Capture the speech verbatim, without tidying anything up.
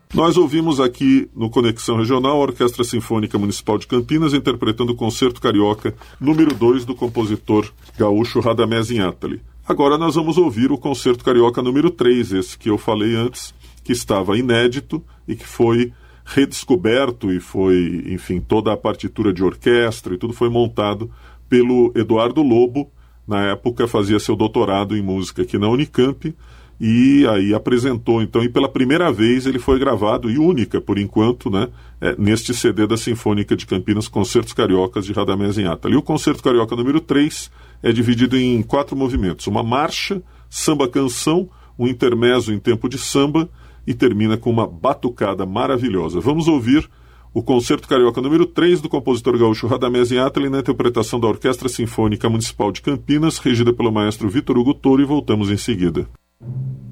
Nós ouvimos aqui no Conexão Regional a Orquestra Sinfônica Municipal de Campinas interpretando o Concerto Carioca número dois do compositor gaúcho Radamés Inátali. Agora nós vamos ouvir o Concerto Carioca número três, esse que eu falei antes, que estava inédito e que foi redescoberto e foi, enfim, toda a partitura de orquestra e tudo foi montado pelo Eduardo Lobo. Na época fazia seu doutorado em música aqui na Unicamp e aí apresentou, então, e pela primeira vez ele foi gravado, e única por enquanto, né, é, neste C D da Sinfônica de Campinas, Concertos Cariocas de Radamés Inátali. E o Concerto Carioca número três é dividido em quatro movimentos: uma marcha, samba-canção, um intermezzo em tempo de samba e termina com uma batucada maravilhosa. Vamos ouvir o Concerto Carioca número três do compositor gaúcho Radamés Inátali na interpretação da Orquestra Sinfônica Municipal de Campinas, regida pelo maestro Vitor Hugo Toro, e voltamos em seguida.